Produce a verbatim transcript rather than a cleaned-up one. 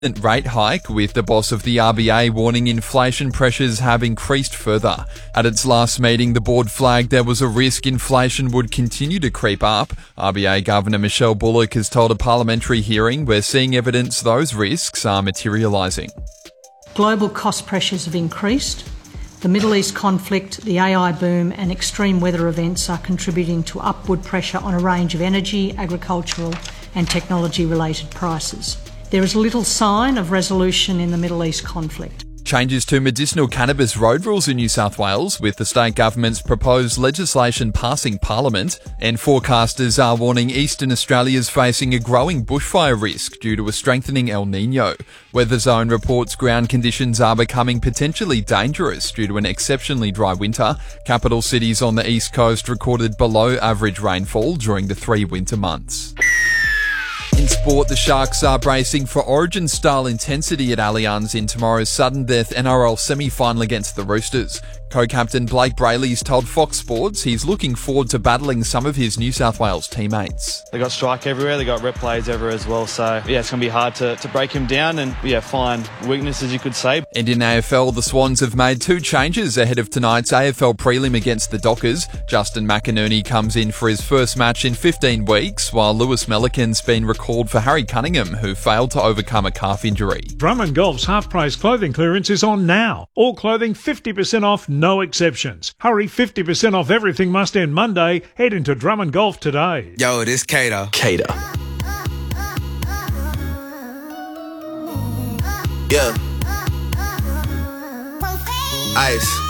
Rate hike, with the boss of the R B A warning inflation pressures have increased further. At its last meeting, the board flagged there was a risk inflation would continue to creep up. R B A Governor Michelle Bullock has told a parliamentary hearing we're seeing evidence those risks are materialising. Global cost pressures have increased. The Middle East conflict, the A I boom and extreme weather events are contributing to upward pressure on a range of energy, agricultural and technology-related prices. There is little sign of resolution in the Middle East conflict. Changes to medicinal cannabis road rules in New South Wales, with the state government's proposed legislation passing Parliament, and forecasters are warning Eastern Australia's facing a growing bushfire risk due to a strengthening El Niño. Weather Zone reports ground conditions are becoming potentially dangerous due to an exceptionally dry winter. Capital cities on the east coast recorded below average rainfall during the three winter months. In sport, the Sharks are bracing for Origin-style intensity at Allianz in tomorrow's sudden death N R L semi-final against the Roosters. Co-captain Blake Brayley's told Fox Sports he's looking forward to battling some of his New South Wales teammates. They got strike everywhere, they got rep plays everywhere as well, so yeah, it's going to be hard to, to break him down and yeah, find weaknesses, you could say. And in A F L, the Swans have made two changes ahead of tonight's A F L prelim against the Dockers. Justin McInerney comes in for his first match in fifteen weeks, while Lewis Melican's been recalled for Harry Cunningham, who failed to overcome a calf injury. Drummond Golf's half-price clothing clearance is on now. All clothing fifty percent off, no exceptions. Hurry, fifty percent off everything must end Monday. Head into Drummond Golf today. Yo, this Cater. Cater. Yeah. Ice.